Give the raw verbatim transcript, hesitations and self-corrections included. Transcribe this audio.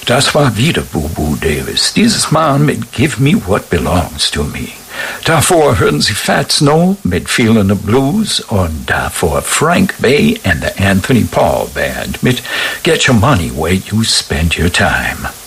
Das war wieder Boo Boo Davis, dieses Mal mit Give Me What Belongs to Me. Davor hören Sie Fats Snow mit Feelin' the Blues und davor Frank Bay and the Anthony Paul Band mit Get Your Money Where You Spend Your Time.